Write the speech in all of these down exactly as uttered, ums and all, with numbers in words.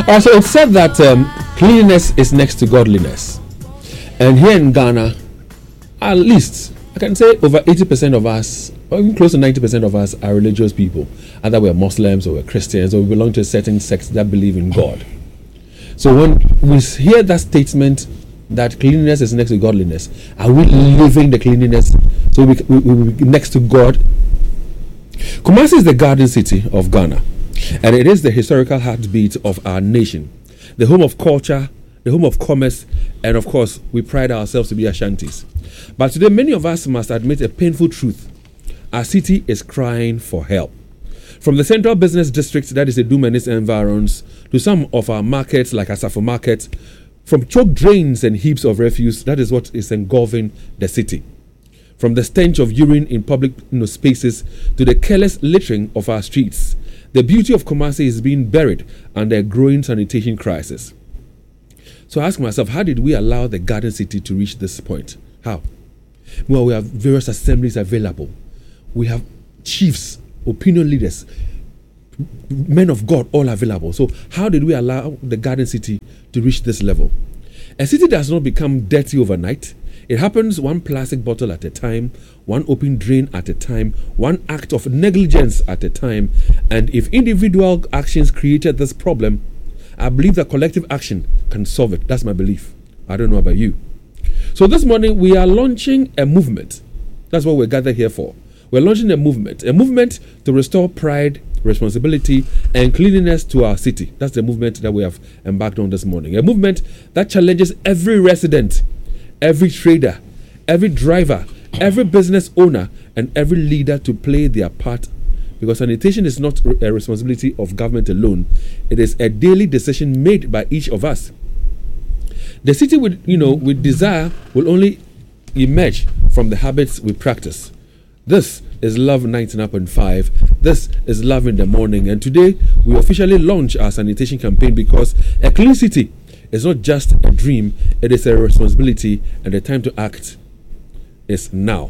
Also, it's said that um, cleanliness is next to godliness. And here in Ghana, at least, I can say over eighty percent of us, or even close to ninety percent of us, are religious people. Either we're Muslims or we're Christians or we belong to a certain sect that believe in God. So when we hear that statement that cleanliness is next to godliness, are we living the cleanliness so we, we, we, we next to God? Kumasi is the garden city of Ghana, and it is the historical heartbeat of our nation, the home of culture, the home of commerce, and of course, we pride ourselves to be Ashantis. But today, many of us must admit a painful truth. Our city is crying for help. From the central business district, that is the Edum and its environs, to some of our markets like Asafo Market, from choked drains and heaps of refuse, that is what is engulfing the city. From the stench of urine in public you know, spaces to the careless littering of our streets, the beauty of Kumasi is being buried under a growing sanitation crisis. So I ask myself, how did we allow the garden city to reach this point? How? Well, we have various assemblies available. We have chiefs, opinion leaders, men of God all available. So how did we allow the garden city to reach this level? A city does not become dirty overnight. It happens one plastic bottle at a time, one open drain at a time, one act of negligence at a time. And if individual actions created this problem, I believe that collective action can solve it. That's my belief. I don't know about you. So this morning we are launching a movement. That's what we're gathered here for. We're launching a movement, a movement to restore pride, responsibility, and cleanliness to our city. That's the movement that we have embarked on this morning. A movement that challenges every resident, every trader, every driver, every business owner, and every leader to play their part. Because sanitation is not a responsibility of government alone. It is a daily decision made by each of us. The city with, you know, with desire will only emerge from the habits we practice. This is Love ninety-nine point five. This is Love in the Morning. And today, we officially launch our sanitation campaign because a clean city is not just a dream, it is a responsibility, and the time to act is now.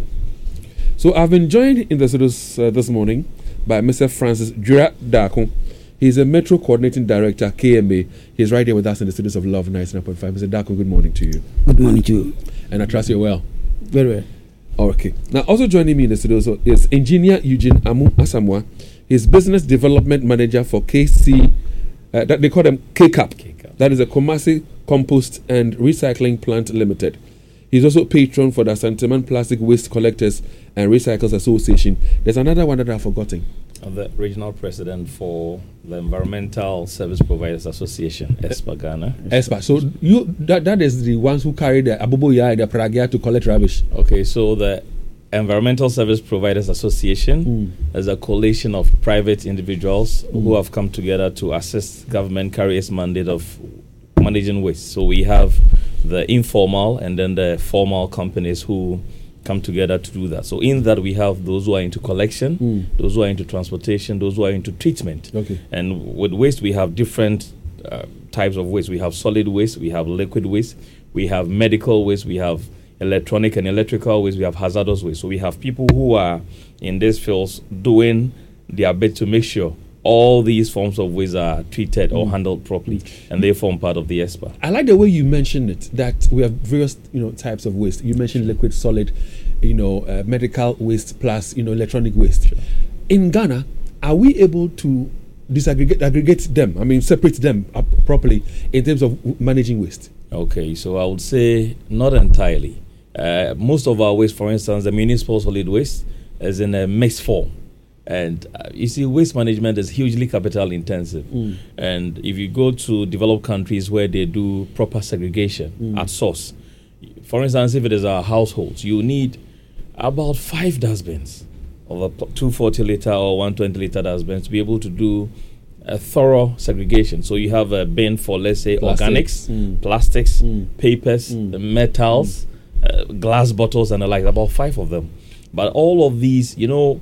So I've been joined in the studios uh, this morning by Mister Francis Dura Dako. He's a Metro Coordinating Director, K M A. He's right here with us in the studios of Love ninety-nine point five. Mister Dako, good morning to you. Good morning to you. And I trust you're well. Very well. Okay. Now, also joining me in the studio is Engineer Eugene Amu Asamoah. He's Business Development Manager for K C, uh, that they call them K C A P. K C A P. That is a Kumasi Compost and Recycling Plant Limited. He's also patron for the Santaman Plastic Waste Collectors and Recyclers Association. There's another one that I've forgotten. I'm the regional president for the Environmental Service Providers Association, ESPA Ghana. ESPA. So you that that is the ones who carry the Abubuya and the Pragia to collect rubbish. Okay, so the Environmental Service Providers Association mm. is a coalition of private individuals mm. who have come together to assist government carry its mandate of managing waste. So we have the informal and then the formal companies who come together to do that. So in that we have those who are into collection, mm. those who are into transportation, those who are into treatment. Okay. And with waste we have different uh, types of waste. We have solid waste, we have liquid waste, we have medical waste, we have electronic and electrical waste, we have hazardous waste. So we have people who are in these fields doing their bit to make sure all these forms of waste are treated mm. or handled properly, and they form part of the ESPA. I like the way you mentioned it, that we have various, you know, types of waste. You mentioned liquid, solid, you know, uh, medical waste plus, you know, electronic waste. Sure. In Ghana, are we able to disaggregate aggregate them? I mean, separate them up properly in terms of w- managing waste? Okay, so I would say not entirely. Uh, most of our waste, for instance, the municipal solid waste, is in a mixed form. And uh, you see, waste management is hugely capital intensive. Mm. And if you go to developed countries where they do proper segregation mm. at source, for instance, if it is our households, you need about five dustbins of a two hundred forty litre or one hundred twenty litre dustbins to be able to do a thorough segregation. So you have a bin for, let's say, plastics. organics, mm. plastics, mm. papers, mm. metals, mm. uh, glass bottles, and the like, about five of them. But all of these, you know,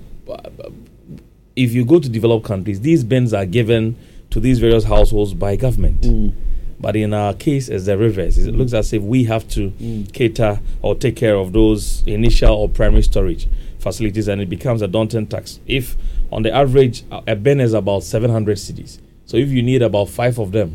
if you go to developed countries, these bins are given to these various households by government. Mm. But in our case, it's the reverse. It mm. looks as if we have to mm. cater or take care of those initial or primary storage facilities, and it becomes a daunting task. If, on the average, a bin is about seven hundred cedis. So if you need about five of them,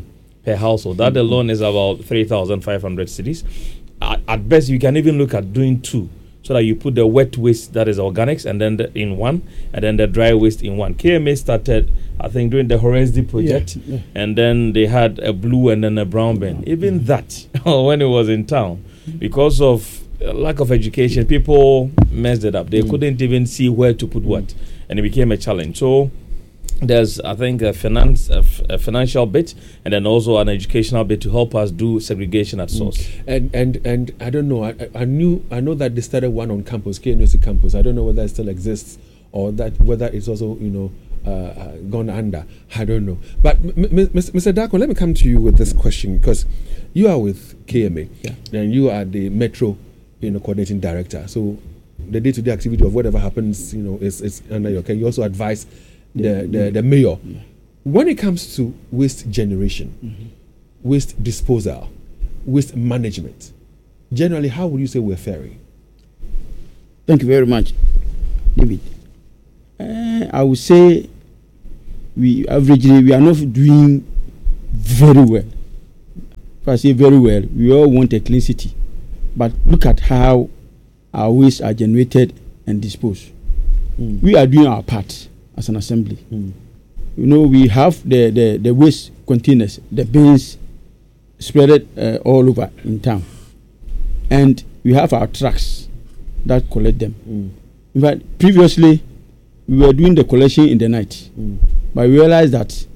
per household. That alone is about three thousand five hundred cedis. At, at best, you can even look at doing two, so that you put the wet waste, that is organics, and then the, in one, and then the dry waste in one. K M A started, I think, doing the Horesdi project, yeah, yeah. and then they had a blue and then a brown bin. Even mm-hmm. that, when it was in town, because of lack of education, people messed it up. They mm. couldn't even see where to put mm. what, and it became a challenge. So there's, I think, a finance, a, f- a financial bit, and then also an educational bit to help us do segregation at source. Mm. And and and I don't know. I, I knew I know that they started one on campus, K N U S campus. I don't know whether it still exists or that whether it's also you know uh, uh, gone under. I don't know. But m- m- Mister Darko, let me come to you with this question, because you are with K M A, yeah. and you are the Metro, you know, coordinating director. So the day-to-day activity of whatever happens, you know, is is under your care. You also advise the the, the mayor. Yeah. When it comes to waste generation, mm-hmm. waste disposal, waste management, generally, how would you say we're faring? Thank you very much, David. Uh, I would say we averagely we are not doing very well. If I say very well, we all want a clean city, but look at how our wastes are generated and disposed. Mm. We are doing our part as an assembly. Mm. You know, we have the, the, the waste containers, the bins spread uh, all over in town, and we have our trucks that collect them. Mm. In fact, previously we were doing the collection in the night, mm. but we realized that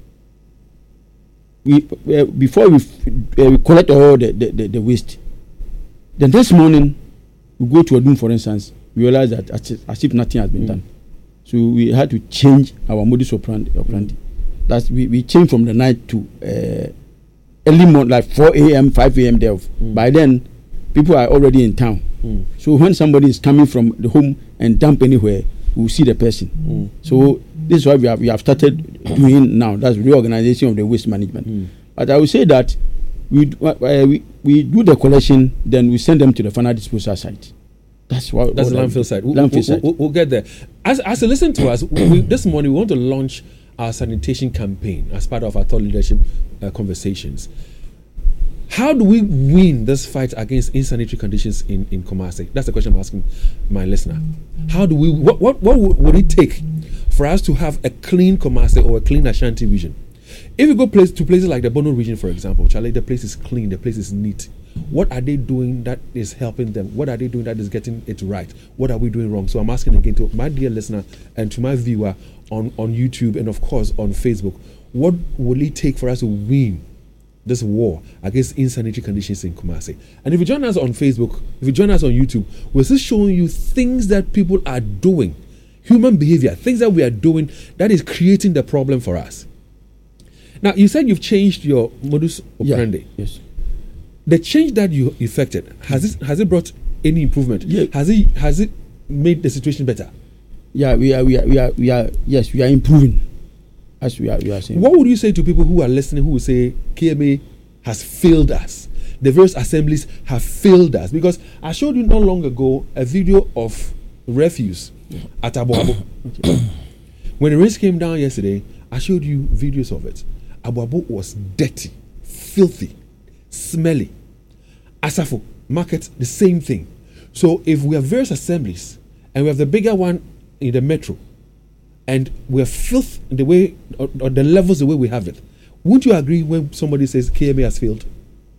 we uh, before we, f- uh, we collect all the, the, the, the waste, the next morning we go to a room, for instance, we realize that as if, as if nothing has been mm. done. So we had to change our modus operandi. Mm. That's we, we changed from the night to uh, early morning, like four a.m., five a.m. there. Mm. By then, people are already in town. Mm. So when somebody is coming from the home and dump anywhere, we will see the person. Mm. So this is why we have we have started doing now. That's reorganization of the waste management. Mm. But I would say that we, uh, we we do the collection, then we send them to the final disposal site. That's what. That's what the landfill site. We'll, landfill we'll, site. We'll, we'll get there. As as a listen to us, we, this morning we want to launch our sanitation campaign as part of our thought leadership uh, conversations. How do we win this fight against insanitary conditions in, in Kumasi? That's the question I'm asking my listener. How do we? What what what would, would it take for us to have a clean Kumasi or a clean Ashanti region? If you go place, to places like the Bono region, for example, Charlie, the place is clean, the place is neat. What are they doing that is helping them? What are they doing that is getting it right? What are we doing wrong? So I'm asking again to my dear listener and to my viewer on, on YouTube and of course on Facebook, what will it take for us to win this war against insanitary conditions in Kumasi? And if you join us on Facebook, if you join us on YouTube, we're still showing you things that people are doing, human behavior, things that we are doing that is creating the problem for us. Now, you said you've changed your modus operandi. Yeah, yes. The change that you effected, has it has it brought any improvement? Yeah. Has it has it made the situation better? Yeah, we are we are we are, we are yes, we are improving. As we are we are saying. What would you say to people who are listening who will say K M A has failed us? The various assemblies have failed us, because I showed you not long ago a video of refuse yeah. at Abu Abu. Okay. When the rain came down yesterday, I showed you videos of it. Abu Abu was dirty, filthy, smelly. Asafo market, the same thing. So if we have various assemblies and we have the bigger one in the metro, and we have filth in the way or, or the levels the way we have it, wouldn't you agree when somebody says K M A has failed?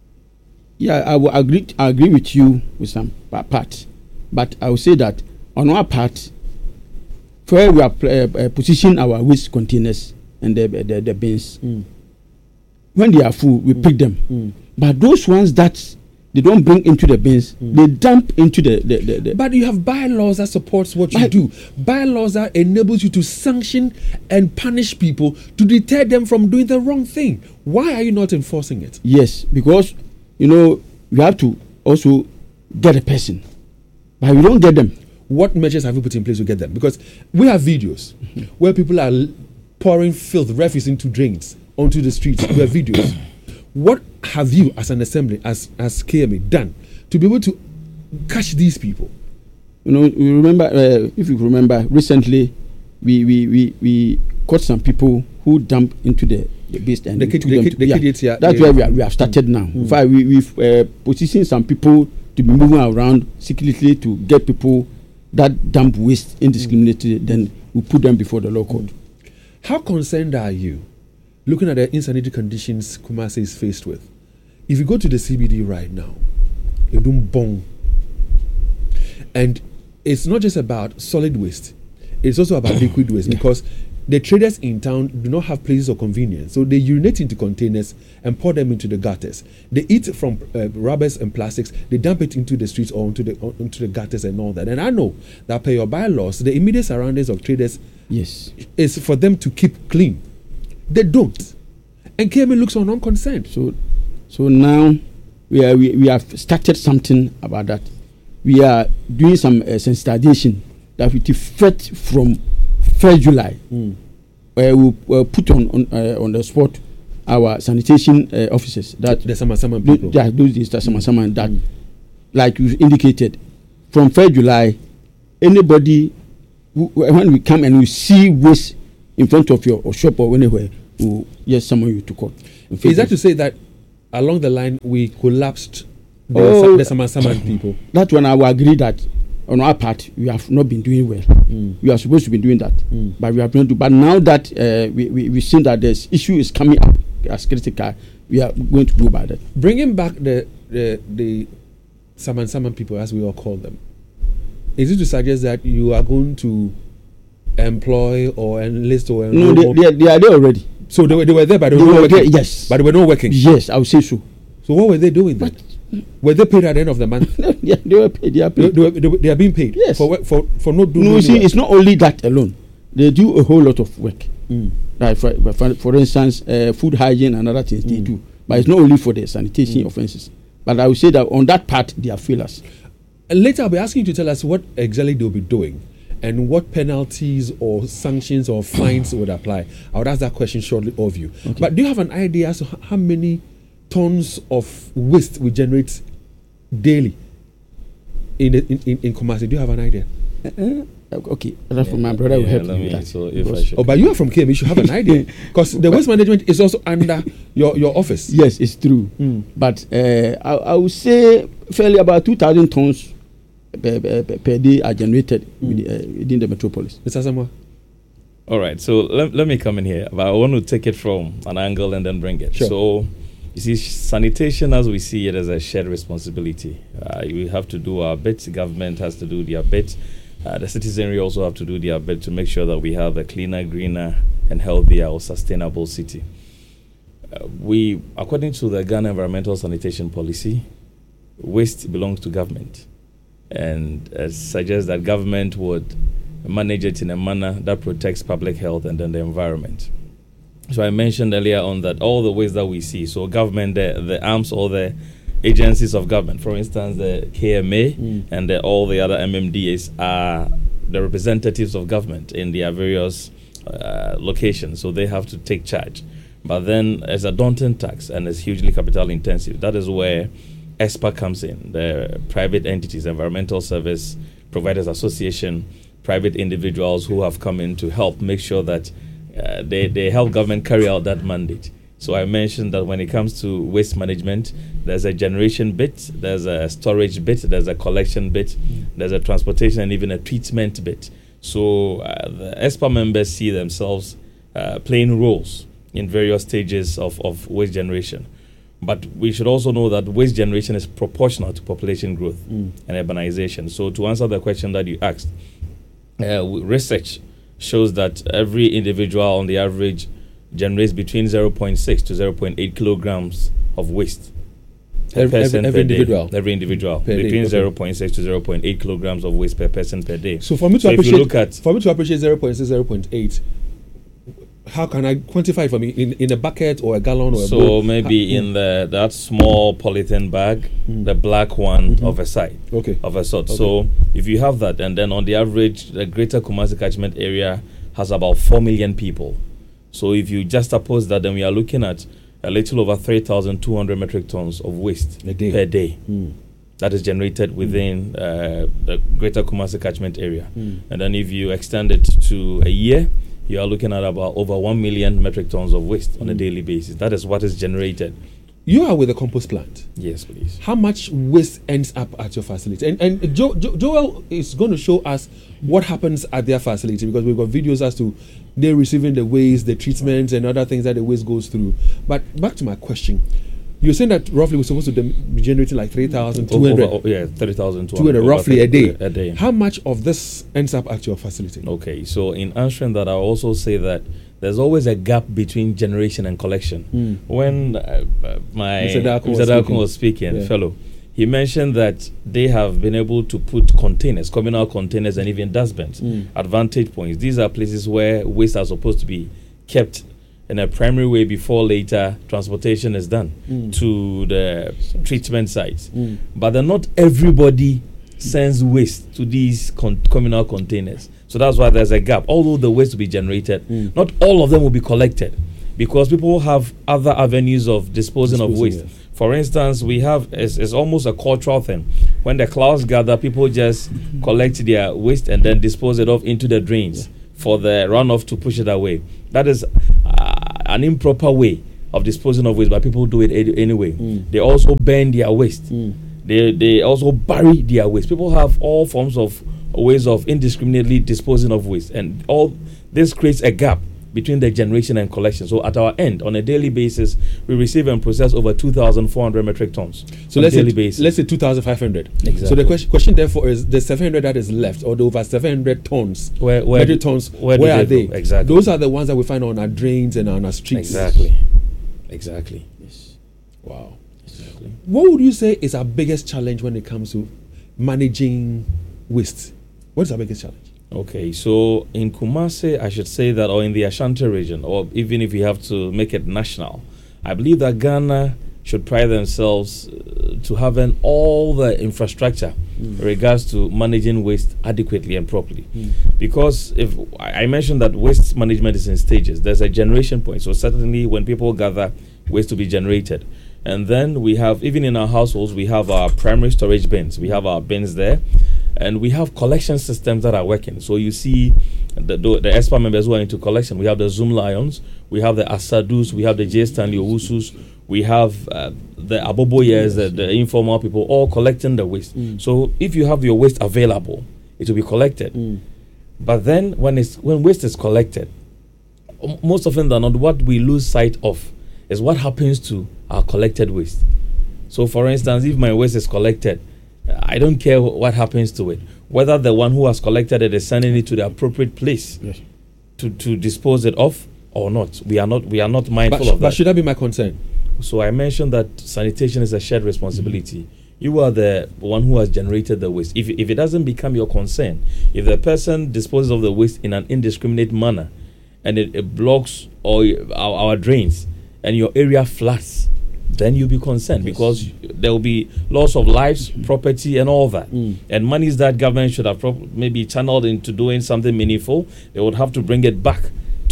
Yeah, I will agree. I agree with you with some part, but I will say that on our part, where we are uh, uh, positioning our waste containers and the the, the bins, mm. when they are full, we mm. pick them. Mm. But those ones that they don't bring into the bins, mm. they dump into the, the, the, the But you have bylaws that supports what you By, do. Bylaws that enables you to sanction and punish people to deter them from doing the wrong thing. Why are you not enforcing it? Yes, because you know we have to also get a person, but we don't get them. What measures have you put in place to get them? Because we have videos mm-hmm. where people are pouring filth, refuse into drains, onto the streets. We have videos. What have you, as an assembly, as as K M A, done to be able to catch these people? You know, you remember, uh, if you remember, recently we we we, we caught some people who dump into the, the beast and the we kid, took the them kid, to- the yeah. kid, yeah, That's yeah. where we, are, we have started now. Mm. In fact, we, we've uh, positioned some people to be moving around secretly to get people that dump waste indiscriminately. Mm. Then we put them before the law court. Mm. How concerned are you looking at the insanitary conditions Kumasi is faced with? If you go to the C B D right now, Edum Bong, and it's not just about solid waste, it's also about liquid waste, Yeah. because the traders in town do not have places of convenience, so they urinate into containers and pour them into the gutters. They eat from uh, rubbers and plastics, they dump it into the streets or into the or into the gutters and all that. And I know that per your bylaws, the immediate surroundings of traders Yes. is for them to keep clean. They don't, and K M A looks on unconcerned. So, so now we are we, we have started something about that. We are doing some uh, sensitization that we effect from first July. Mm. Uh, we'll uh, put on on, uh, on the spot our sanitation uh, officers that The Sama Sama do, people. yeah, those days that some some that Mm. like you indicated from first July, anybody who, when we come and we see waste in front of your or shop or anywhere, will yes summon you to court. Is that to say that along the line we collapsed the, Oh. Sa- the Sama Sama people? That one I will agree that on our part we have not been doing well. Mm. We are supposed to be doing that, Mm. but we have not do. But now that uh, we we we seen that this issue is coming up as critical, we are going to go about that. Bringing back the the the Saman Saman people, as we all call them, is it to suggest that you are going to employ or enlist or No, enroll they, more- they, are- they are there already. so they were, they were there, but they, They were not were there, working. yes. But they were not working. Yes, I would say so. So what were they doing then? Were they paid at the end of the month? Yeah, they were paid. They are they, paid. they, were, they, were, they are being paid. Yes. For work- for for not doing. No, you see, work. it's not only that alone. They do a whole lot of work. Mm. Like for, for, for instance, uh, food hygiene and other things they Mm. do. But it's not only for the sanitation Mm. offences. But I would say that on that part, they are failures. And later, I'll be asking you to tell us what exactly they'll be doing and what penalties or sanctions or fines would apply. I would ask that question shortly of you. Okay. But do you have an idea as to h- how many tons of waste we generate daily in the, in, in, in Kumasi? Do you have an idea? Uh, okay, that's for my brother will Yeah, help let me me- with that. so if I Because- should- Oh, but you are from K M A, you should have an idea. Because the waste management is also under your, your office. Yes, it's true. Mm. But uh, I, I would say fairly about two thousand tons per, per, per day are generated Mm. with, uh, within the metropolis. Mister Samoa? All right, so let, let me come in here, but I want to take it from an angle and then bring it. Sure. So, you see, sanitation, as we see it, as a shared responsibility. Uh, we have to do our bit. The government has to do their bit. Uh, the citizenry also have to do their bit to make sure that we have a cleaner, greener, and healthier or sustainable city. Uh, we, according to the Ghana Environmental Sanitation Policy, waste belongs to government, and uh, suggests that government would manage it in a manner that protects public health and then the environment. So I mentioned earlier on that all the ways that we see, so government, the, the arms or the agencies of government, for instance, the K M A Mm. and the, all the other M M Ds are the representatives of government in their various uh, locations, so they have to take charge. But then it's a daunting task and it's hugely capital intensive. That is where ESPA comes in, the private entities, Environmental Service Providers Association, private individuals who have come in to help make sure that uh, they, they help government carry out that mandate. So I mentioned that when it comes to waste management, there's a generation bit, there's a storage bit, there's a collection bit, Mm. there's a transportation and even a treatment bit. So uh, the ESPA members see themselves uh, playing roles in various stages of, of waste generation. But we should also know that waste generation is proportional to population growth Mm. and urbanization. So to answer the question that you asked, uh, w- research shows that every individual on the average generates between zero point six to zero point eight kilograms of waste per Every- every- person every per day. individual? Every individual. Per day, between okay. zero point six to zero point eight kilograms of waste per person per day. So for me to So if you appreciate, look at- for me to appreciate zero point six, zero point eight, how can I quantify it for me in, in a bucket or a gallon or a So bowl? maybe How- in the that small polythene bag, Mm. the black one Mhm. of a side. Okay. Of a sort. Okay. So if you have that, and then on the average, the Greater Kumasi catchment area has about four million people. So if you just oppose that, then we are looking at a little over three thousand two hundred metric tons of waste A day. per day. Mm. that is generated within uh, the Greater Kumasi catchment area. Mm. And then if you extend it to a year, you are looking at about over one million metric tons of waste on a Mm. daily basis. That is what is generated. You are with a compost plant. Yes, please. How much waste ends up at your facility? And and jo- jo- Joel is going to show us what happens at their facility, because we've got videos as to they're receiving the waste, the treatments, and other things that the waste goes through. But back to my question. You're saying that roughly we're supposed to dem- be generating like three thousand two hundred. Over- over- yeah, thirty thousand two two hundred. hundred roughly a day. A day. How much of this ends up at your facility? Okay, so in answering that, I'll also say that there's always a gap between generation and collection. Mm. When uh, uh, my Mister Darko was Mister Darko speaking. was speaking, Yeah. fellow, he mentioned that they have been able to put containers, communal containers, and even dustbins, Mm. advantage points. These are places where waste are supposed to be kept in a primary way before later transportation is done Mm. to the treatment sites. Mm. But then not everybody sends waste to these con- communal containers. So that's why there's a gap. Although the waste will be generated, Mm. not all of them will be collected, because people have other avenues of disposing, of Disposing, waste. yes. For instance, we have, it's, it's almost a cultural thing. When the clouds gather, people just collect their waste and then dispose it off into the drains for the runoff to push it away. That is uh, an improper way of disposing of waste, but people do it a- anyway. Mm. They also burn their waste. Mm. They they also bury their waste. People have all forms of ways of indiscriminately disposing of waste, and all this creates a gap between the generation and collection. So at our end, on a daily basis, we receive and process over two thousand four hundred metric tons. So on let's a daily say, basis. let's say two thousand five hundred. Exactly. So the question, question therefore is the seven hundred that is left, or the over seven hundred tons, where where, metric tons, where where, do are they they? go? Exactly. Those are the ones that we find on our drains and on our streets. Exactly. Exactly. Yes. Wow. Exactly. What would you say is our biggest challenge when it comes to managing waste? What is our biggest challenge? Okay, so in Kumasi, I should say that, or in the Ashanti region, or even if we have to make it national, I believe that Ghana should pride themselves uh, to having all the infrastructure Mm. in regards to managing waste adequately and properly. Mm. Because if I I mentioned that waste management is in stages, there's a generation point. So certainly when people gather, waste to be generated. And then we have, even in our households, we have our primary storage bins. We have our bins there. And we have collection systems that are working. So you see the, the, the E S P A members who are into collection. We have the Zoom Lions, we have the Asadus, we have the J. Stanley Owusus, we have uh, the Aboboyers, the, the informal people, all collecting the waste. Mm. So if you have your waste available, it will be collected. Mm. But then when it's when waste is collected, m- most often than not, what we lose sight of is what happens to our collected waste. So for instance, if my waste is collected, I don't care wh- what happens to it. Whether the one who has collected it is sending it to the appropriate place Yes. to, to dispose it off or not. We are not we are not mindful But, sh- of but that. should that be my concern? So I mentioned that sanitation is a shared responsibility. You are the one who has generated the waste. If if it doesn't become your concern, if the person disposes of the waste in an indiscriminate manner, and it, it blocks or our, our drains, and your area floods, then you'll be concerned, Yes. because there will be loss of lives, property, and all that. Mm. And monies that government should have prob- maybe channeled into doing something meaningful, they would have to bring it back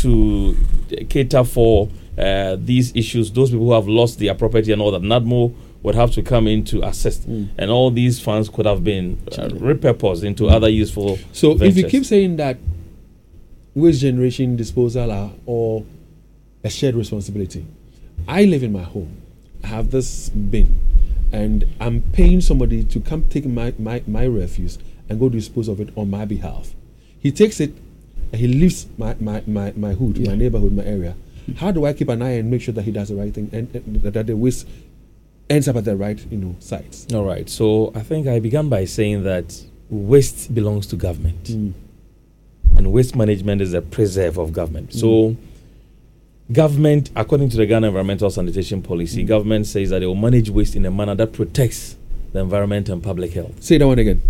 to cater for uh, these issues. Those people who have lost their property and all that, NADMO would have to come in to assist. Mm. And all these funds could have been uh, repurposed into other useful So if you ventures. keep saying that waste generation, disposal are all a shared responsibility, I live in my home, I have this bin, and I'm paying somebody to come take my, my, my refuse and go dispose of it on my behalf. He takes it and he leaves my, my, my, my hood, Yeah. my neighborhood, my area. How do I keep an eye and make sure that he does the right thing, and, and that the waste ends up at the right, you know, sites? All right. So I think I began by saying that waste belongs to government. Mm. And waste management is a preserve of government. Mm. So government, according to the Ghana Environmental Sanitation Policy, Mm. government says that they will manage waste in a manner that protects the environment and public health. Say that one again.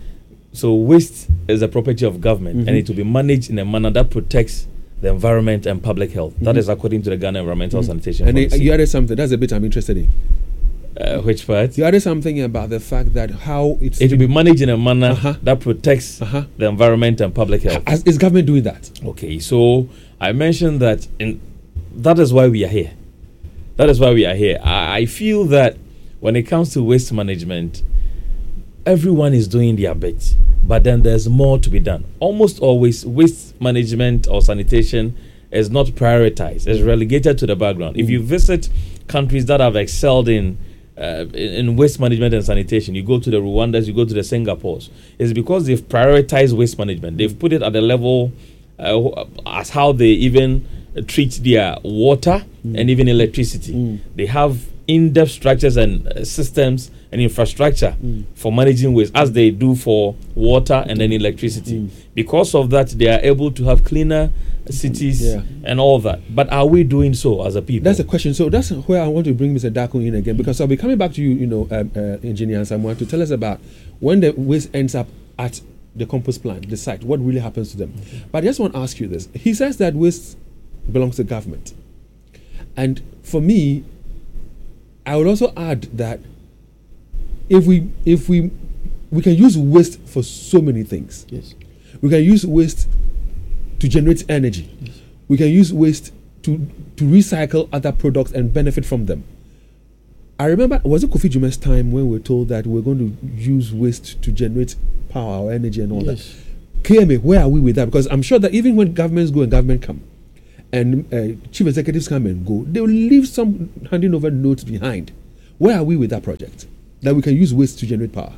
So waste is a property of government, Mhm. and it will be managed in a manner that protects the environment and public health. That Mhm. is according to the Ghana Environmental Mhm. Sanitation And uh, Policy. you added something, that's a bit I'm interested in. Uh, which part? You added something about the fact that how it's It will be managed in a manner Uh-huh. that protects uh-huh. the environment and public health. As, is government doing that? Okay, so I mentioned that in that is why we are here. That is why we are here. I, I feel that when it comes to waste management, everyone is doing their bit, but then there's more to be done. Almost always, waste management or sanitation is not prioritized, it's relegated to the background. Mm. If you visit countries that have excelled in, uh, in in waste management and sanitation, you go to the Rwandas, you go to the Singapores, it's because they've prioritized waste management. They've put it at the level uh, as how they even treat their water mm. and even electricity. Mm. They have in-depth structures and uh, systems and infrastructure mm. for managing waste, as they do for water and then electricity. Mm. Because of that, they are able to have cleaner cities yeah. and all that. But are we doing so as a people? That's the question. So that's where I want to bring Mister Darko in again, because I'll be coming back to you, you know, um, uh, Engineer Samuel, to tell us about when the waste ends up at the compost plant, the site, what really happens to them. Okay. But I just want to ask you this. He says that waste belongs to government. And for me, I would also add that if we if we we can use waste for so many things. Yes. We can use waste to generate energy. Yes. We can use waste to to recycle other products and benefit from them. I remember, was it Kofi Jume's time when we were told that we're going to use waste to generate power or energy and all yes. that? K M A, where are we with that? Because I'm sure that even when governments go and government come, and uh, chief executives come and go, they will leave some handing over notes behind. Where are we with that project? That we can use waste to generate power?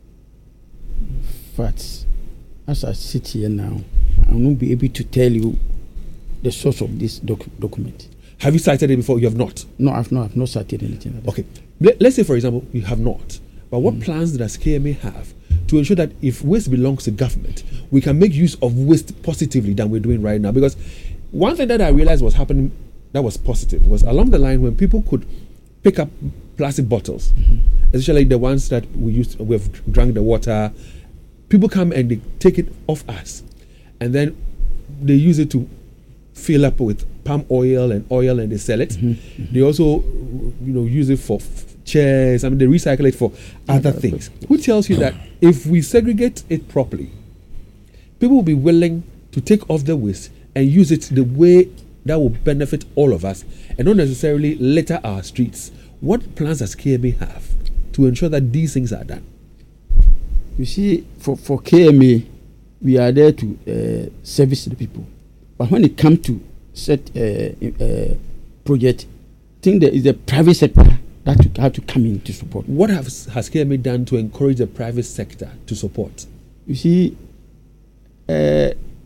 But as I sit here now, I will not be able to tell you the source of this doc- document. Have you cited it before? You have not? No, I've not. I've not cited anything like that. Okay. Let, let's say, for example, you have not. But what mm. plans does K M A have to ensure that if waste belongs to government, we can make use of waste positively than we're doing right now? Because one thing that I realized was happening that was positive was along the line when people could pick up plastic bottles, mm-hmm. especially the ones that we used to, we've drank the water. People come and they take it off us, and then they use it to fill up with palm oil and oil, and they sell it. Mm-hmm. Mm-hmm. They also, you know, use it for f- chairs. I mean, they recycle it for other things. Who tells you that if we segregate it properly, people will be willing to take off the waste and use it the way that will benefit all of us and not necessarily litter our streets? What plans does K M A have to ensure that these things are done? You see, for, for K M A, we are there to uh, service the people. But when it comes to set uh, uh, project, I think there is a private sector that have to come in to support. What has, has K M A done to encourage the private sector to support? You see, uh,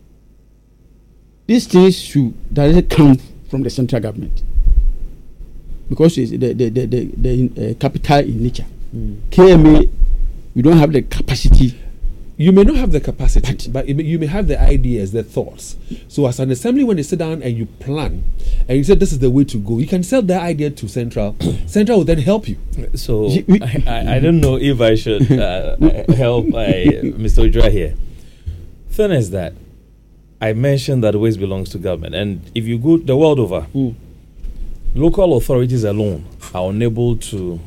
these things should directly come from the central government, because it's the the the, the, the uh, capital in nature. Mm. K M A, we don't have the capacity. You may not have the capacity, but, but may, you may have the ideas, the thoughts. So as an assembly, when you sit down and you plan, and you say this is the way to go, you can sell that idea to Central. Central will then help you. So I, I, I don't know if I should uh, help uh, Mister Ojura here. Thing is that I mentioned that waste belongs to government, and if you go the world over, mm. local authorities alone are unable to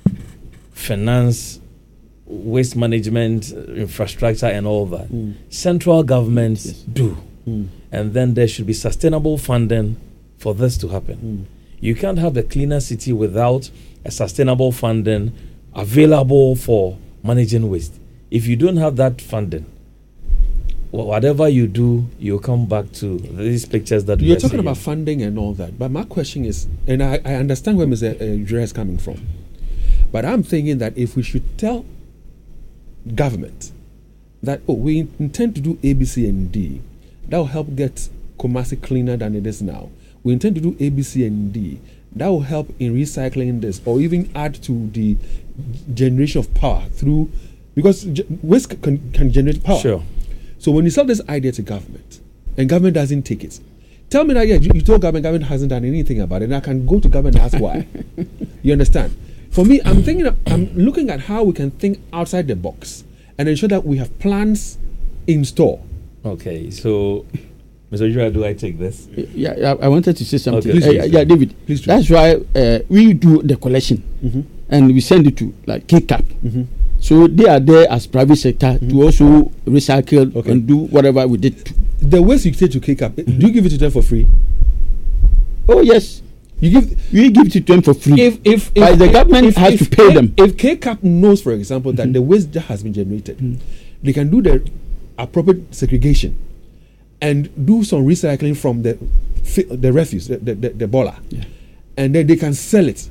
finance waste management, infrastructure, and all that. Mm. Central governments yes. do, mm. and then there should be sustainable funding for this to happen. Mm. You can't have a cleaner city without a sustainable funding available for managing waste. If you don't have that funding, whatever you do, you'll come back to these pictures that you're we talking seeing. about funding and all that. But my question is, and I, I understand where Mister Ojura is coming from, but I'm thinking that if we should tell government that, oh, we intend to do A, B, C, and D, that will help get Kumasi cleaner than it is now. We intend to do A, B, C, and D, that will help in recycling this, or even add to the generation of power through, because ge- waste can, can generate power. Sure. So when you sell this idea to government, and government doesn't take it, tell me that, yeah, you, you told government, government hasn't done anything about it, and I can go to government and ask why. You understand? For me, I'm thinking, of, I'm looking at how we can think outside the box and ensure that we have plans in store. Okay, so Mister Ojura, do I take this? Yeah, yeah, I wanted to say something. Okay, please, uh, yeah, David. Please do. That's why uh, we do the collection, mm-hmm. and we send it to like K CAP. Mm-hmm. So they are there as private sector mm-hmm. to also recycle okay. and do whatever we did. The waste you take to K CAP, mm-hmm. do you give it to them for free? Oh yes. You give we give it to them for free. If if, but if the if, government if, has if, to pay if, them. If K CAP knows, for example, that mm-hmm. the waste that has been generated, mm. they can do the appropriate segregation and do some recycling from the the refuse, the the, the, the bola, yeah. and then they can sell it.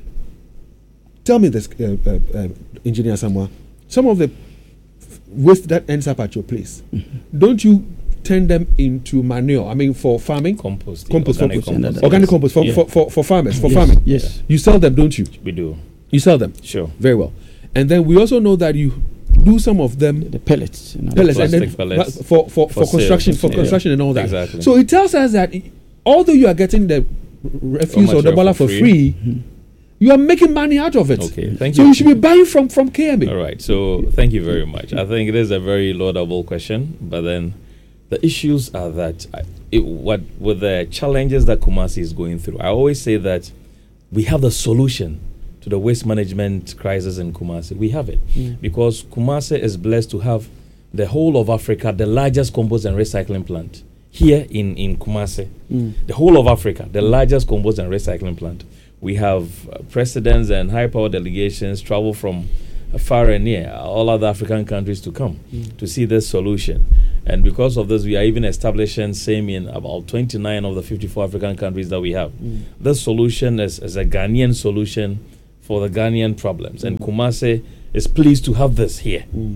Tell me this, uh, uh, uh, Engineer Samoa, some of the waste that ends up at your place, mm-hmm. don't you turn them into manure? I mean, for farming, compost, compost, organic compost, compost, organic yes. compost for, yeah. for, for, for farmers, for yes. farming. Yes, you sell them, don't you? We do. You sell them, sure, very well. And then we also know that you do some of them, the pellets, you know, pellets, the and then pellets for for, for, for for construction, sale. for construction, yeah. and all that. Exactly. So it tells us that although you are getting the refuse or the bola for free, free mm-hmm. you are making money out of it. Okay, thank so you. you should be buying from from K M A. All right. So thank you very much. I think it is a very laudable question, but then the issues are that I, it, what with the challenges that Kumasi is going through. I always say that we have the solution to the waste management crisis in Kumasi. We have it mm. because Kumasi is blessed to have the whole of Africa, the largest compost and recycling plant here in in Kumasi. Mm. The whole of Africa, the largest compost and recycling plant. We have uh, presidents and high-power delegations travel from uh, far and near, all other African countries to come mm. to see this solution. And because of this, we are even establishing same in about twenty-nine of the fifty-four African countries that we have. Mm. This solution is, is a Ghanaian solution for the Ghanaian problems. Mm. And Kumasi is pleased to have this here. Mm.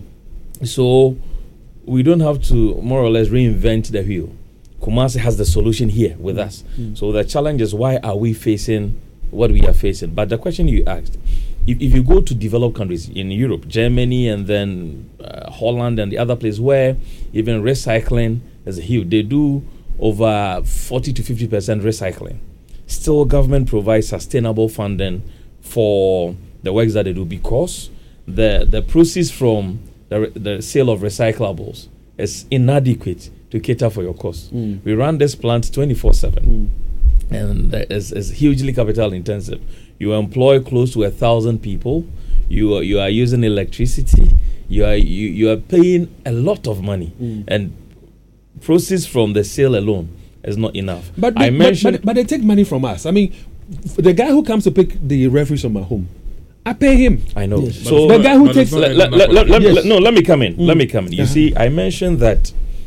So we don't have to more or less reinvent the wheel. Kumasi has the solution here with mm. us. Mm. So the challenge is, why are we facing what we are facing? But the question you asked, if, if you go to developed countries in Europe, Germany, and then uh, Holland and the other place where even recycling is huge, they do over forty to fifty percent recycling. Still, government provides sustainable funding for the works that they do, because the the proceeds from the, re- the sale of recyclables is inadequate to cater for your costs. Mm. We run this plant twenty-four seven. Mm. And it's, it's hugely capital intensive. You employ close to a thousand people. You are, you are using electricity. You are you, you are paying a lot of money, mm. and proceeds from the sale alone is not enough. But I but, mentioned, but, but they take money from us. I mean, f- the guy who comes to pick the refuse from my home, I pay him. I know. Yes. So the guy who takes let, let, let, let, yes. let, no, let me come in. Mm. Let me come in. You uh-huh. see, I mentioned that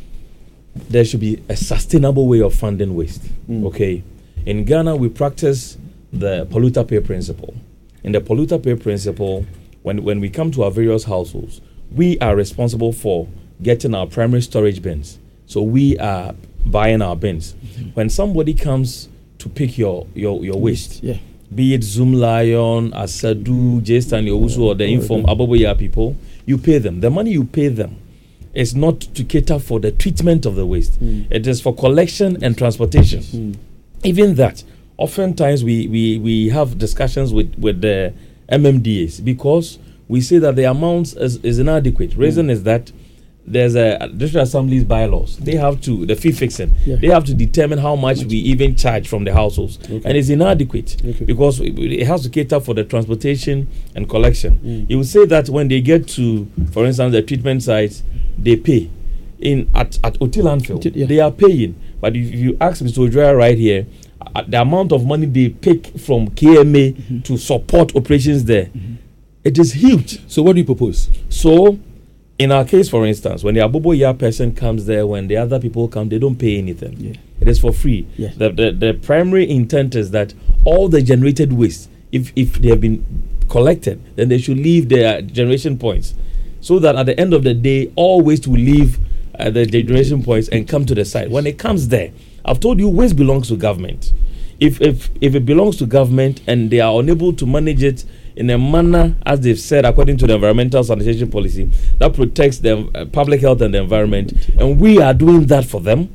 there should be a sustainable way of funding waste. Mm. Okay, in Ghana we practice the polluter pay principle. In the polluter pay principle, when when we come to our various households, we are responsible for getting our primary storage bins. So we are buying our bins. Mm-hmm. When somebody comes to pick your your, your waste, yeah. be it Zoom Lion, Asadu, J Stanley Owusu, or the Inform Aboboya people, you pay them. The money you pay them is not to cater for the treatment of the waste. Mm. It is for collection and transportation. Mm. Even that, oftentimes we, we, we have discussions with, with the M M D As because we say that the amount is, is inadequate. Reason mm. is that there's a district assembly's bylaws. They have to, the fee fixing, yeah. they have to determine how much we even charge from the households. Okay. And it's inadequate okay. because it, it has to cater for the transportation and collection. Mm. You would say that when they get to, for instance, the treatment sites, they pay. In At, at Oti Landfill, yeah. they are paying. But if you ask Mister Ojura right here, uh, the amount of money they pick from K M A mm-hmm. to support operations there, mm-hmm. it is huge. So what do you propose? So, in our case, for instance, when the Aboboya person comes there, when the other people come, they don't pay anything. Yeah. It is for free. Yeah. The, the the primary intent is that all the generated waste, if, if they have been collected, then they should leave their generation points, so that at the end of the day, all waste will leave uh, the generation points and come to the site. When it comes there, I've told you, waste belongs to government. If if if it belongs to government and they are unable to manage it in a manner, as they've said, according to the environmental sanitation policy, that protects the uh, public health and the environment, and we are doing that for them,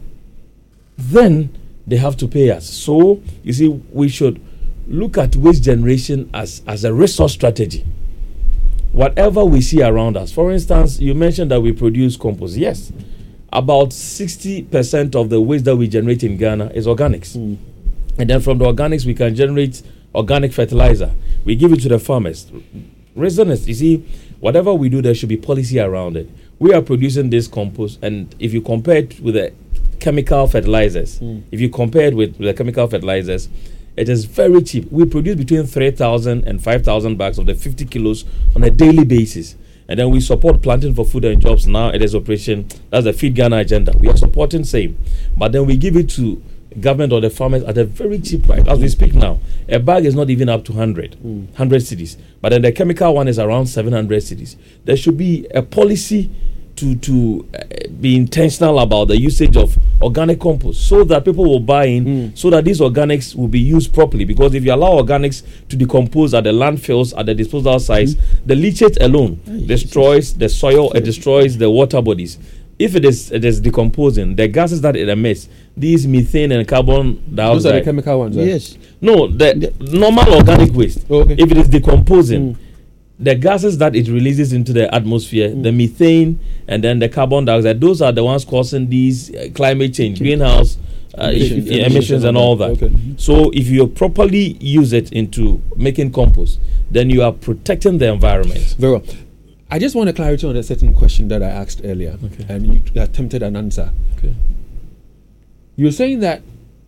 then they have to pay us. So, you see, we should look at waste generation as, as a resource strategy. Whatever we see around us, for instance, you mentioned that we produce compost. Yes, about sixty percent of the waste that we generate in Ghana is organics. Mm. And then from the organics, we can generate organic fertilizer. We give it to the farmers. Reason is, you see, whatever we do, there should be policy around it. We are producing this compost, and if you compare it with the chemical fertilizers, mm. if you compare it with, with the chemical fertilizers, It is very cheap. We produce between three thousand and five thousand bags of the fifty kilos on a daily basis. And then we support Planting for Food and Jobs. Now it is operation. That's the Feed Ghana agenda. We are supporting same. But then we give it to government or the farmers at a very cheap price. As we speak now, a bag is not even up to one hundred, mm. one hundred cedis. But then the chemical one is around seven hundred cedis. There should be a policy to to uh, be intentional about the usage of organic compost so that people will buy in, mm. so that these organics will be used properly. Because if you allow organics to decompose at the landfills, at the disposal sites, mm. the leachate alone oh, destroys the soil, it destroys the water bodies. If it is it is decomposing, the gases that it emits, these methane and carbon dioxide. Those are the chemical ones, right? Yes. No, the, the normal organic waste. Oh, okay. If it is decomposing, Mm. the gases that it releases into the atmosphere, mm. the methane and then the carbon dioxide, those are the ones causing these uh, climate change, okay. greenhouse uh, emissions, emissions, emissions and all that. Okay. Mm-hmm. So if you properly use it into making compost, then you are protecting the environment. Very well. I just want a clarity on a certain question that I asked earlier, okay. and you attempted an answer. Okay. You're saying that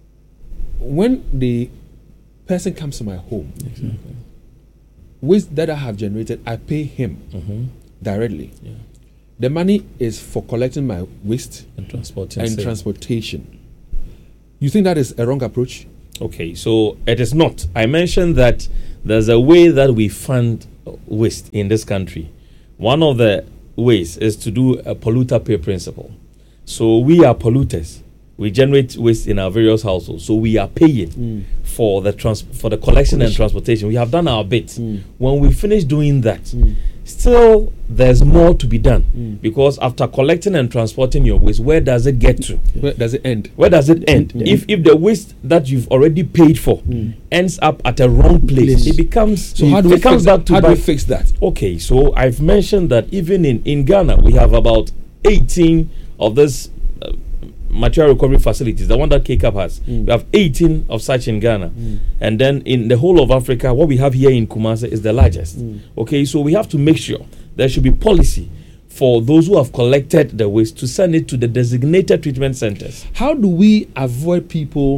when the person comes to my home, exactly. waste that I have generated, I pay him mm-hmm. directly. Yeah. The money is for collecting my waste and transporting and same. transportation. You think that is a wrong approach? Okay, so it is not. I mentioned that there's a way that we fund waste in this country. One of the ways is to do a polluter pay principle. So we are polluters. We generate waste in our various households. So we are paying mm. for the trans- for the collection and transportation. We have done our bit. Mm. When we finish doing that, mm. still there's more to be done. Mm. Because after collecting and transporting your waste, where does it get to? Where does it end? Where does it end? Yeah. If if the waste that you've already paid for mm. ends up at a wrong place, place. it becomes so how do we comes fix back that? to how back. do we fix that? Okay, so I've mentioned that even in, in Ghana we have about eighteen of this uh, material recovery facilities, the one that K CAP has. Mm. We have eighteen of such in Ghana. Mm. And then in the whole of Africa, what we have here in Kumasi is the largest. Mm. Okay, so we have to make sure there should be policy for those who have collected the waste to send it to the designated treatment centers. How do we avoid people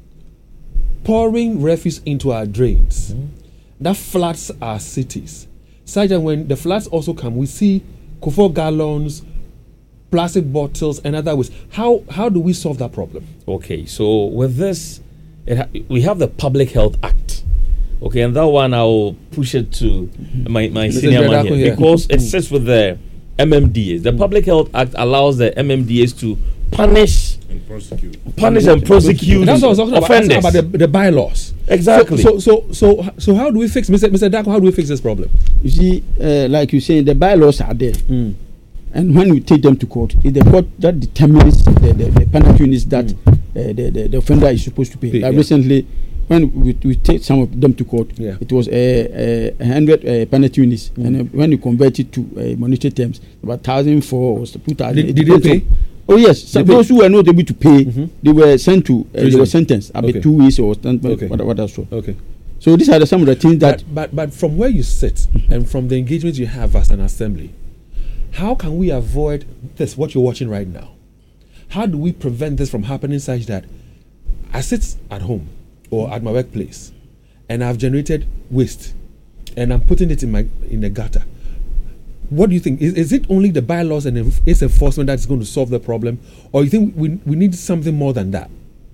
pouring refuse into our drains mm. that floods our cities? Such that when the floods also come, we see Kufo gallons, plastic bottles and other ways. How how do we solve that problem? Okay, so with this, it ha- we have the Public Health Act. Okay, and that one I'll push it to my, my senior man here, here because it sits with the M M D As. The mm. Public Health Act allows the M M D As to punish and prosecute, punish and prosecute. That's what I was talking about, offenders. about the, the bylaws. Exactly. So so so so, so how do we fix, Mister Mister Dako? How do we fix this problem? You see, uh, like you say, the bylaws are there. Mm. And when we take them to court, it's the court that determines the, the, the penalty units that mm. uh, the, the, the offender is supposed to pay. pay like yeah. Recently, when we, we take some of them to court, yeah. it was a uh, uh, hundred uh, penalty units, mm. and uh, when you convert it to uh, monetary terms, about thousand four or two thousand. Did, did they pay? Oh yes, so those who were not able to pay, mm-hmm. they were sent to, uh, they were sentenced about okay. two weeks or st- okay. what, what else. Okay. So these are the, some of the things that. But but, but from where you sit mm-hmm. and from the engagement you have as an assembly, how can we avoid this, what you're watching right now? How do we prevent this from happening such that I sit at home or at my workplace and I've generated waste and I'm putting it in my in a gutter? What do you think? Is, is it only the bylaws and enf- its enforcement that's going to solve the problem? Or you think we, we need something more than that?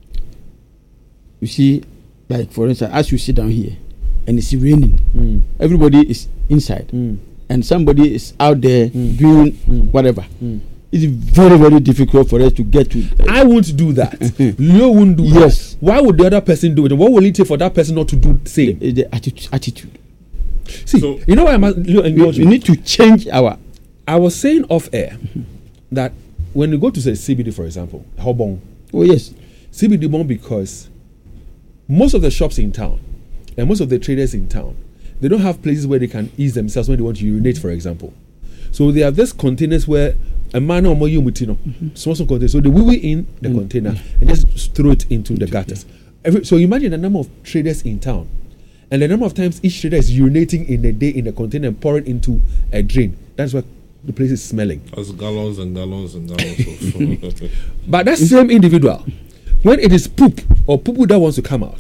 You see, like for instance, as you sit down here and it's raining, mm. everybody is inside. Mm. And somebody is out there mm. doing mm. whatever. Mm. It's very, very difficult for us to get to. Uh, I won't do that. Leo won't do yes. that. Why would the other person do it? And what will it take for that person not to do the same? The, the attitude. attitude. See, so you know why I'm Leo, we, we need to change our. I was saying off air mm-hmm. that when you go to say C B D, for example, Hobong. Oh yes, C B D bon because most of the shops in town and most of the traders in town, they don't have places where they can ease themselves when they want to urinate, for example. So they have this containers where a man or more umutino, mm-hmm. small small containers. So they wee in the mm-hmm. container mm-hmm. and just throw it into the gutters. Yeah. Every, so imagine the number of traders in town, and the number of times each trader is urinating in a day in a container and pouring into a drain. That's why the place is smelling. That's gallons and gallons and gallons of. But that same individual, when it is poop or poo poo that wants to come out,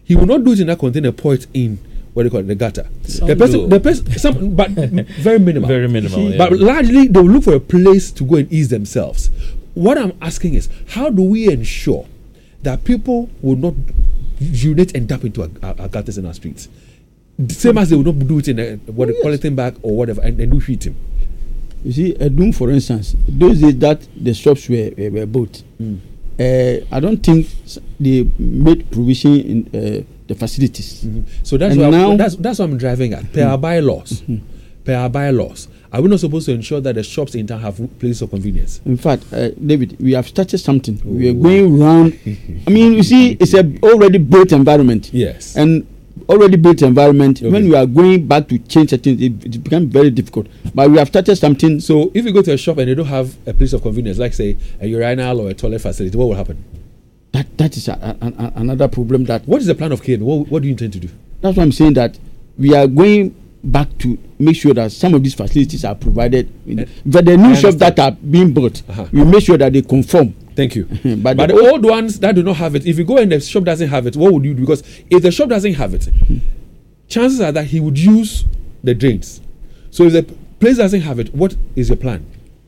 he will not do it in that container, pour it in what they call it, the gutter. Some the person, do. the person, some, but very minimal. Very minimal. Yeah. But largely, they will look for a place to go and ease themselves. What I'm asking is, how do we ensure that people will not urinate and dump into our, our, our gutters in our streets? The same as they will not do it in a what Oh, a polythene bag or whatever, and, and do heat him. You see, Edum, for instance, those days that the shops were, were, were built, Mm. uh, I don't think s- they made provision in uh, the facilities. Mhm. So that's And what now- I'm, that's that's what I'm driving at. Per our bylaws, per our bylaws, are we not supposed to ensure that the shops in town have places of convenience? In fact, uh, David, we have started something. We are Oh. going round. I mean, you see, it's a already built environment. Yes. And already built environment, Okay. when we are going back to change certain, it, it becomes very difficult. But we have started something. So if you go to a shop and they don't have a place of convenience, like say a urinal or a toilet facility, what will happen? That that is a, a, a, another problem. That What is the plan of K N? What, what do you intend to do? that's why I'm saying that we are going back to make sure that some of these facilities are provided. In, Eh, but the new I shops that understand. are being built, Uh-huh. we make sure that they conform. Thank you. But But the the old ones that do not have it, if you go and the shop doesn't have it, what would you do? Because if the shop doesn't have it, chances are that he would use the drains. So if the place doesn't have it, what is your plan?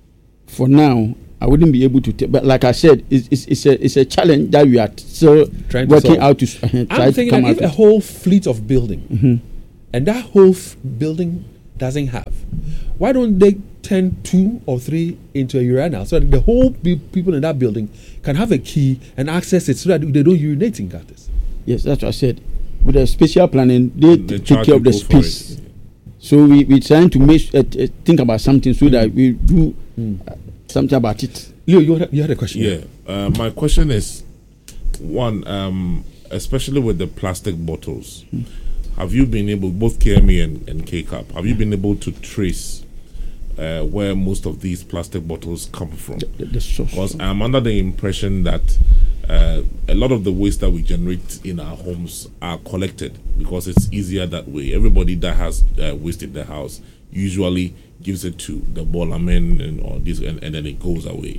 For now, I wouldn't be able to. T- but like I said, it's, it's, it's a it's a challenge that we are still Trying to working solve. out to s- uh, try I'm to thinking come that out. if a with. whole fleet of building Mhm. and that whole f- building doesn't have, why don't they turn two or three into a urinal so that the whole pe- people in that building can have a key and access it so that they don't urinate in gutters? Yes, that's what I said. With the spatial planning, they, They take charge care of the people for space. it. So we we trying to make uh, uh, think about something so that we do Mm. uh, something about it. Leo, you had, you had a question. Yeah. Uh, my question is, one, um, especially with the plastic bottles, have you been able, both K M E and, and K CAP, have you been able to trace uh, where most of these plastic bottles come from? The, the source. Because I'm under the impression that uh, a lot of the waste that we generate in our homes are collected because it's easier that way. Everybody that has uh, waste in their house usually gives it to the baller men and or this, and, and then it goes away.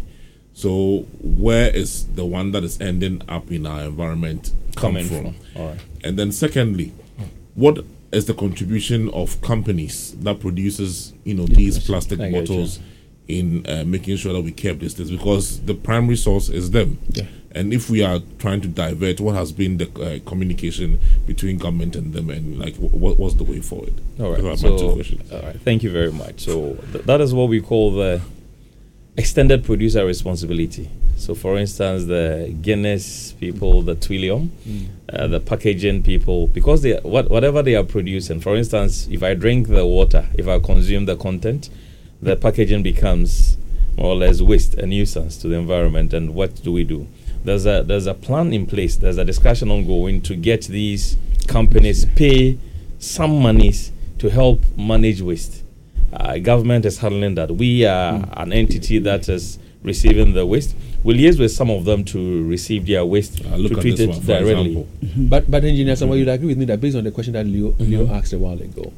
So where is the one that is ending up in our environment come Coming from? from. All right. And then secondly, what is the contribution of companies that produces, you know, these plastic I get bottles in uh, making sure that we keep this things? Because the primary source is them. Yeah. And if we are trying to divert, what has been the uh, communication between government and them, and like wh- what was the way forward? All right. Those are my two So, questions. all right. Thank you very much. So th- that is what we call the extended producer responsibility. So, for instance, the Guinness people, the Twillium, uh, the packaging people, because they what whatever they are producing. For instance, if I drink the water, if I consume the content, the packaging becomes more or less waste, a nuisance to the environment. And what do we do? There's a there's a plan in place. There's a discussion ongoing to get these companies pay some monies to help manage waste. Uh, government is handling that. We are Mm. an entity that is receiving the waste. We'll liaise with some of them to receive their waste Uh, look to at treat this it one, for directly. example. But but engineer, someone you'd agree with me that based on the question that Leo Leo Mhm. asked a while ago,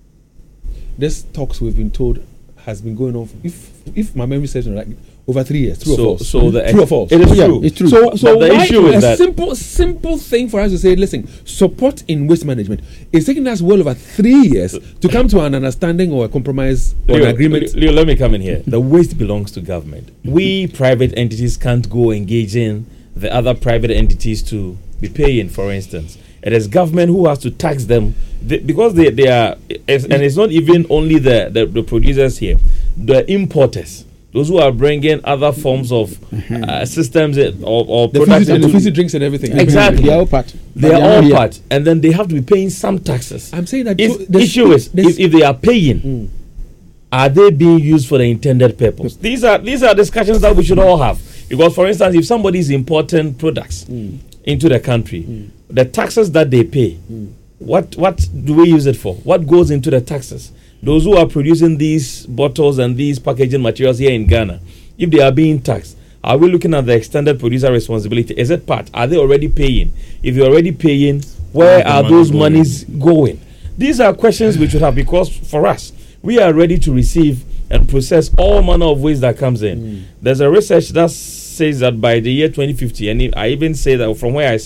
this talks we've been told has been going on. For, if if my memory serves me right, over three years. True So- or false? so the true or ex- false? it is Yeah, true. it's true. So But so the why issue is a that- simple simple thing for us to say, listen, support in waste management is taking us well over three years to come to an understanding or a compromise or an Leo, agreement. Leo, let me come in here. The waste belongs to government. We private entities can't go engage in the other private entities to be paying, for instance. It is government who has to tax them they, because they, they are, it's, and it's not even only the, the, the producers here, the importers. Those who are bringing other forms of uh, systems uh, or, or The products fizzy, the into- fizzy drinks and everything. Exactly. They are all part. they But are not all here. part, and then they have to be paying some taxes. I'm saying that If so the the issue is the if, if they are paying, Mm. are they being used for the intended purpose? These are these are discussions that we should all have. Because, for instance, if somebody is importing products Mm. into the country, Mm. the taxes that they pay, Mm. what what do we use it for? What goes into the taxes? Those who are producing these bottles and these packaging materials here in Ghana, if they are being taxed, are we looking at the extended producer responsibility? Is it part? Are they already paying? If they're already paying, where Where's the are money those going? monies going? These are questions we should have, because for us, we are ready to receive and process all manner of waste that comes in. Mm. There's a research that says that by the year twenty fifty, and I even say that from where I sit,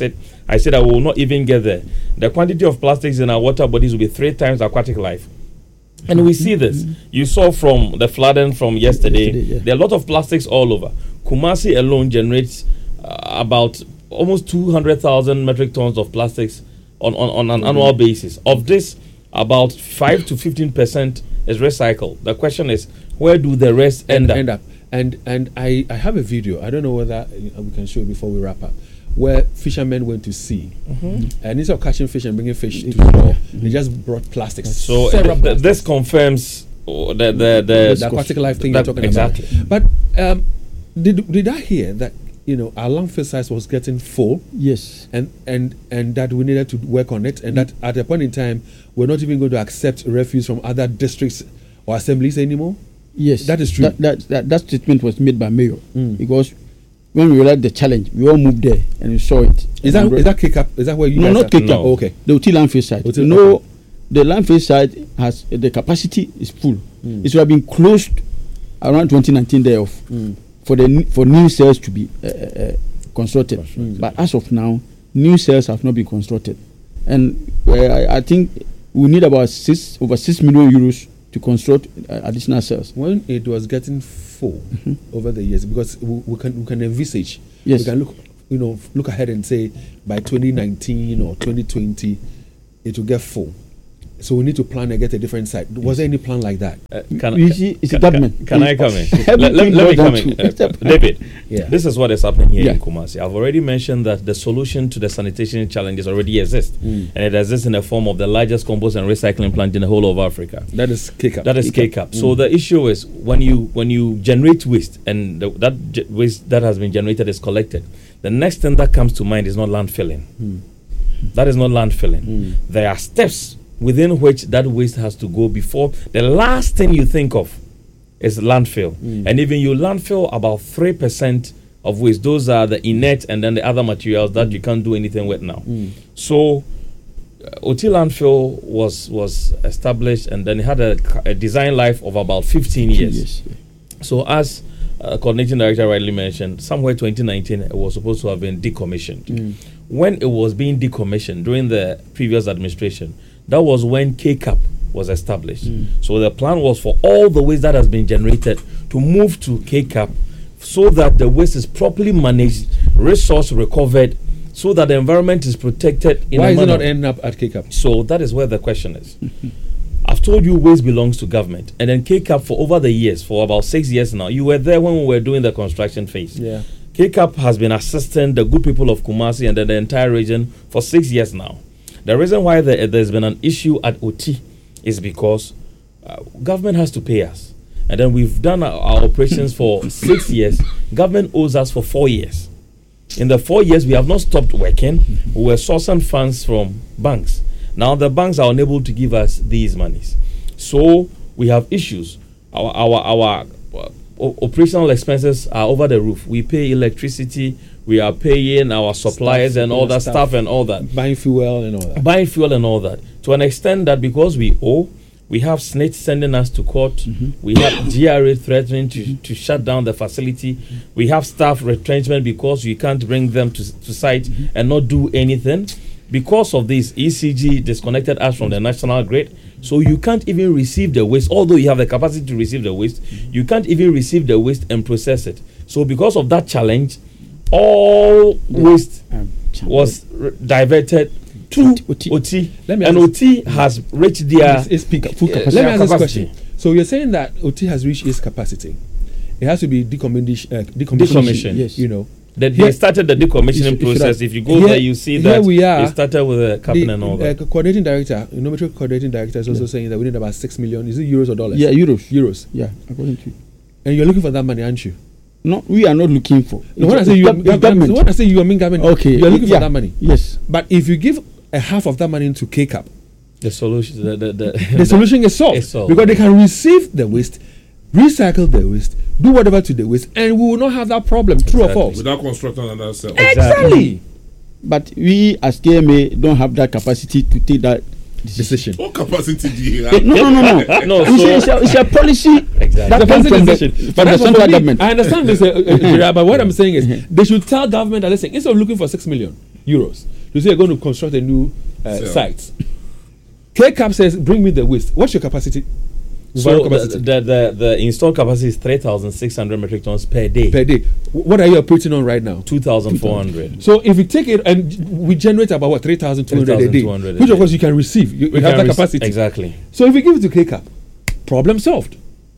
I said I will not even get there. The quantity of plastics in our water bodies will be three times aquatic life. And we see this. You saw from the flooding from yesterday, yesterday yeah. there are a lot of plastics all over. Kumasi alone generates uh, about almost two hundred thousand metric tons of plastics on, on, on an mm-hmm. annual basis. Of this, about five to fifteen percent is recycled. The question is, where do the rest end, end up? up? And and I, I have a video, I don't know whether we can show it before we wrap up, where fishermen went to sea. Mm-hmm. And instead of catching fish and bringing fish to shore, mm-hmm. they just brought plastics. So th- th- plastics. This confirms the the, the, the, the aquatic life thing you're talking exactly. about. But um, did did I hear that, you know, our landfill size was getting full? Yes. And and and that we needed to work on it, and mm. that at a point in time we're not even going to accept refuse from other districts or assemblies anymore? Yes. That is true. That that, that, that statement was made by Mayor mm. because when we realized the challenge, we all moved there and we saw it. Is that is that kick up? Is that where you no, guys not are? kick No, up. oh, okay. The Oti landfill site. Oti, you know, okay. The landfill site has uh, the capacity is full. Mm. It should have been closed around twenty nineteen day off mm. for the for new cells to be uh, uh, constructed. Mm. But as of now, new cells have not been constructed, and uh, I, I think we need about six over six million euros to construct uh, additional cells. When it was getting full mm-hmm. over the years, because we, we can we can envisage, yes. we can look, you know, look ahead and say by twenty nineteen or twenty twenty, it will get full. So we need to plan and get a different site. Was there any plan like that? Uh, can you see, it's can, a government. Can, can I come in? let, let, let me come in. Uh, David, yeah. This is what is happening here yeah. in Kumasi. I've already mentioned that the solution to the sanitation challenges already exists. Mm. And it exists in the form of the largest compost and recycling plant in the whole of Africa. That is K-Cup. That is K-Cup. Mm. So the issue is when you when you generate waste and the, that ge- waste that has been generated is collected, the next thing that comes to mind is not landfilling. Mm. That is not landfilling. Mm. There are steps within which that waste has to go before the last thing you think of is landfill. Mm. And even you landfill about three percent of waste. Those are the inert and then the other materials that mm. you can't do anything with now. Mm. So uh, Oti landfill was was established and then it had a, a design life of about fifteen years. Yes. So as uh, coordinating director rightly mentioned, somewhere twenty nineteen it was supposed to have been decommissioned. Mm. When it was being decommissioned during the previous administration, that was when K-Cup was established. Mm. So the plan was for all the waste that has been generated to move to K-Cup so that the waste is properly managed, resource recovered, so that the environment is protected. In Why a is manner. it not ending up at K-Cup? So that is where the question is. I've told you waste belongs to government. And then K-Cup for over the years, for about six years now, you were there when we were doing the construction phase. Yeah. K-Cup has been assisting the good people of Kumasi and then the entire region for six years now. The reason why there, there's been an issue at Oti is because uh, government has to pay us. And then we've done our, our operations for six years. Government owes us for four years. In the four years, we have not stopped working. We were sourcing funds from banks. Now the banks are unable to give us these monies. So we have issues. Our, our, our uh, operational expenses are over the roof. We pay electricity. We are paying our suppliers stuff, and all that stuff, stuff and all that. Buying fuel and all that. Buying fuel and all that. To an extent that because we owe, we have S N I T sending us to court. Mm-hmm. We have G R A threatening to, mm-hmm. to shut down the facility. Mm-hmm. We have staff retrenchment because we can't bring them to, to site mm-hmm. and not do anything. Because of this, E C G disconnected us from the national grid. So you can't even receive the waste. Although you have the capacity to receive the waste, mm-hmm. you can't even receive the waste and process it. So because of that challenge, all the waste um, was r- diverted to Oti. Oti. Let me and Oti has reached their its peak full capacity. Let me ask this question. So you're saying that Oti has reached its capacity. It has to be decommissioned. Uh, decommissioned. Yes. You know. That they started the decommissioning process. If you go here, there, you see that we are, they started with a cabinet and all that. Uh, coordinating director, Nometry coordinating director is also yeah. saying that we need about six million. Is it euros or dollars? Yeah, euros. Euros. Yeah, according to. And you're looking for that money, aren't you? No, we are not looking for. No, when I say you, government. When I say you, I mean government. Okay, you're looking yeah. for that money. Yes, but if you give a half of that money into K-Cup, the solution, the the, the, the solution is solved, is solved because they can receive the waste, recycle the waste, do whatever to the waste, and we will not have that problem. True exactly. or false? Without constructing another cell. Exactly. exactly. But we as K M A don't have that capacity to take that decision. What capacity do you have? No, no, no, no. no so it's, a, it's a policy exactly. that comes from the, from the central government. I understand this, uh, uh, but what I'm saying is they should tell government that listen, instead of looking for six million euros, to say you're going to construct a new uh, So- site. K CAP says, bring me the waste. What's your capacity? So Environmental the, capacity the, the, the installed capacity is three thousand six hundred metric tons per day. per day. W- What are you operating on right now? two thousand four hundred. So if you take it and we generate about what three thousand two hundred a day, three thousand two hundred a which of day. course you can receive, you, you We have can that rec- capacity. Exactly. So if you give it to K CAP, problem solved.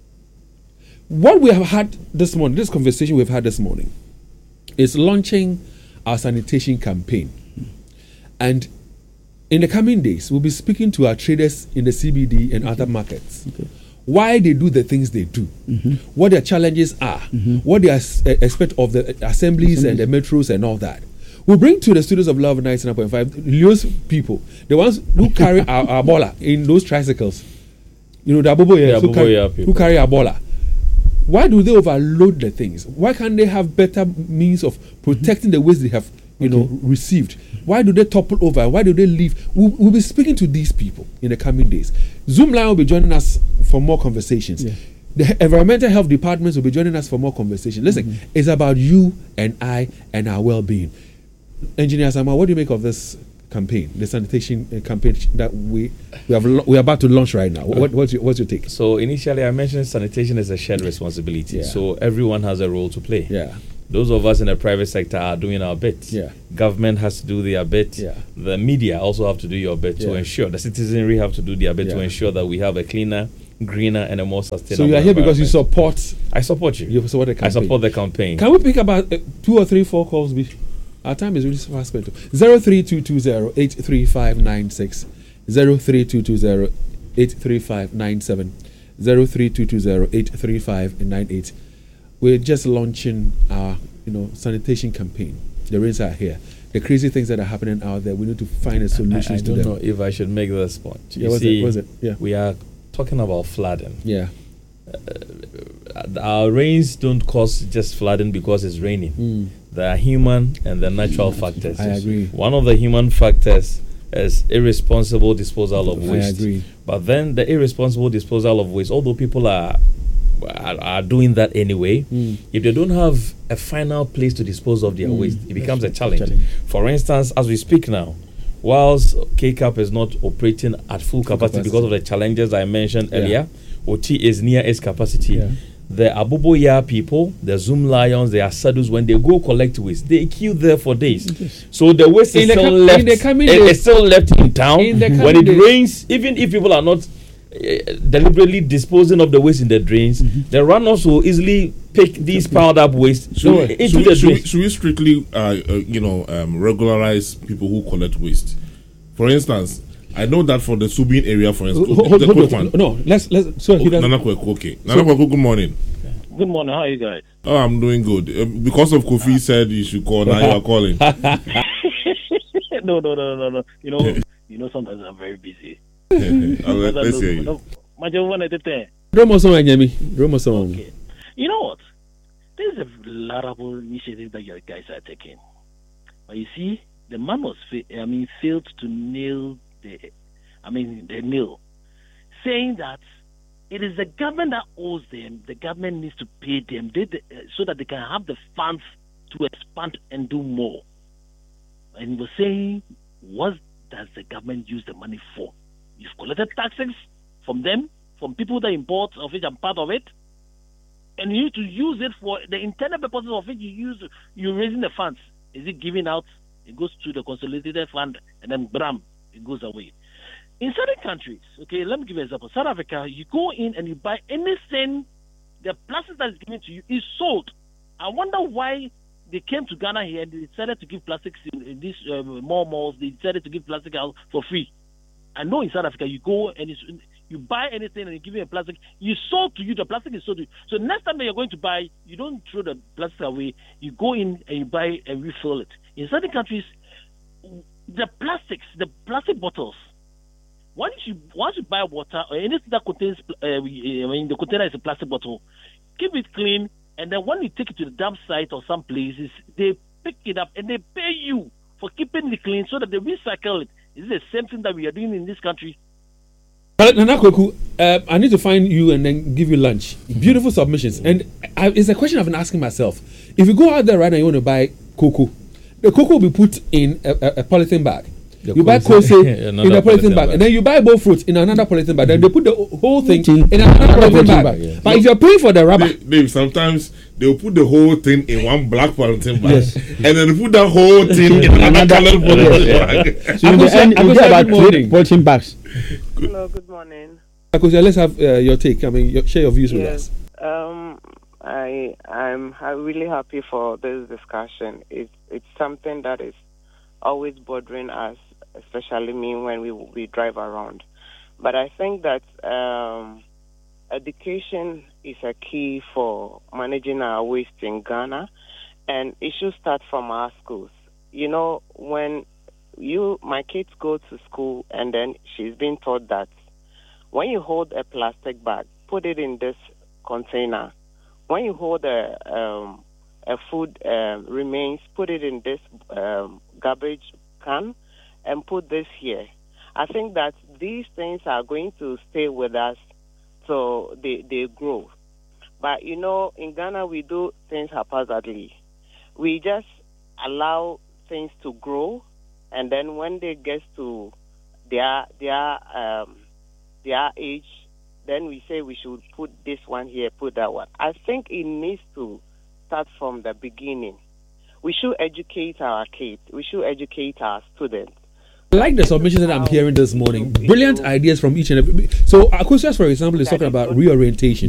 What we have had this morning, this conversation we've had this morning, is launching our sanitation campaign, and in the coming days, we'll be speaking to our traders in the C B D and other markets. Okay. Why they do the things they do, what their challenges are, what they as- uh, expect of the assemblies and the metros and all that. We bring to the studios of Love ninety-nine point five Leo's people, the ones who carry our, our bola in those tricycles. You know, the Aboboya The who, carry, Aboboya who people. carry our bola. Why do they overload the things? Why can't they have better means of protecting the waste they have, you know, received? Why do they topple over? Why do they leave? We'll, we'll be speaking to these people in the coming days. Zoom Line will be joining us for more conversations. Yeah. The environmental health departments will be joining us for more conversations. Listen, Mm-hmm. it's about you and I and our well-being. Engineer Sama, what do you make of this campaign, the sanitation uh, campaign that we we have lo- we're about to launch right now? What, what's your what's your take? So initially, I mentioned sanitation is a shared responsibility. Yeah. So everyone has a role to play. Yeah, Those of us in the private sector are doing our bit. Yeah. Government has to do their bit. Yeah. The media also have to do your bit to Yeah. ensure. The citizenry have to do their bit to Yeah. ensure that we have a cleaner, greener, and a more sustainable so you are here because you environment. support I support you. you support the I campaign. support the campaign. Can we pick about uh, two or three, four calls? Be- Our time is really fast spent. Zero three two two zero eight three five nine six, zero three two two zero eight three five nine seven, zero three two two zero eight three five nine eight. We're just launching our, you know, sanitation campaign. The rains are here. The crazy things that are happening out there, we need to find a I, solution I to don't them. know if I should make this point. Yeah, You what's see, it? What's it? Yeah, we are talking about flooding. yeah. Our rains don't cause just flooding because it's raining. Mm. There are human and the natural factors. I agree. One of the human factors is irresponsible disposal of I waste. agree. But then the irresponsible disposal of waste, although people are are, are doing that anyway, Mm. if they don't have a final place to dispose of their Mm. waste, it becomes a That's challenge. challenge. For instance, as we speak now, whilst K CAP is not operating at full capacity, capacity. because of the challenges I mentioned Yeah. earlier, O T is near its capacity. Yeah. The Aboboya people, the Zoom Lions, the Asadus, when they go collect waste, they queue there for days. Yes. So the waste In is the still com- left. in the coming it- days- it's still left in town. In the when coming it days- rains, even if people are not uh, deliberately disposing of the waste in the drains, the runners will easily pick these piled up waste Should, we- into should, the we, should, we, drains. should we strictly, uh, uh, you know, um, regularize people who collect waste? For instance, I know that for the Subin area, for instance, Hold, hold, the hold quick on. one. No, let's let's. So Oh, he doesn't. Nana Kweku, okay. Nana Kweku, good morning. Good morning. How are you guys? Oh, I'm doing good. Uh, because of Kofi said you should call, now you are calling. no, no, no, no, no. You know, you know. Sometimes I'm very busy. Uh, let, let's hear you. My job one at a time. Romoson Anyami. Romoson. Okay. You know what? There's a laudable initiative that your guys are taking, but you see, the man was, fa- I mean, failed to nail the, I mean, the nail, saying that it is the government that owes them. The government needs to pay them they, they, uh, so that they can have the funds to expand and do more. And he was saying, what does the government use the money for? You've collected taxes from them, from people that import, of which I'm part of it, and you need to use it for the internal purposes of which you use. You're raising the funds. Is it giving out? It goes to the consolidated fund, and then bram, it goes away. In certain countries, okay, let me give you an example. South Africa, you go in and you buy anything, the plastic that is given to you is sold. I wonder why they came to Ghana here and they decided to give plastics in, in these uh, more malls. They decided to give plastic out for free. I know in South Africa, you go and it's, you buy anything and you give you a plastic, you sold to you, the plastic is sold to you. So next time that you're going to buy, you don't throw the plastic away, you go in and you buy and refill it. In certain countries, the plastics, the plastic bottles, once you once you buy water or anything that contains, uh, I mean, the container is a plastic bottle, keep it clean, and then when you take it to the dump site or some places, they pick it up and they pay you for keeping it clean so that they recycle it. Is it the same thing that we are doing in this country? But Nana Kweku, uh, I need to find you and then give you lunch. Beautiful submissions. And I, it's a question I've been asking myself. If you go out there right now and you want to buy cocoa, the cocoa will be put in a, a, a polythene bag. The you buy kose- kose Another in a polythene polythene bag, bag. and then you buy both fruits in another polythene bag. Then they put the whole thing Tin- in another another polythene polythene bag. bag, yeah. But if you're paying for the rubber, Dave, Dave, sometimes they'll put the whole thing in one black polythene bag, Yes. and then they put that whole thing in another colored polythene bag. So in the Akosia- end, you Akosia, get about good morning. three polythene bags. Hello, good morning. Akosia, let's have uh, your take. I mean, your, share your views with us. Yes, um, I I'm ha- really happy for this discussion. It's it's something that is always bothering us, especially me when we we drive around. But I think that um, education is a key for managing our waste in Ghana, and it should start from our schools. You know, when you my kids go to school, and then she's been taught that when you hold a plastic bag, put it in this container. When you hold a um, a food um, remains, put it in this um, garbage can, and put this here. I think that these things are going to stay with us so they, they grow. But, you know, in Ghana, we do things haphazardly. We just allow things to grow, and then when they get to their their um, their age, then we say we should put this one here, put that one. I think it needs to start from the beginning. We should educate our kids. We should educate our students. I like the submissions that I'm hearing this morning. Brilliant ideas from each and every. So, Akosia, for example, is talking about reorientation.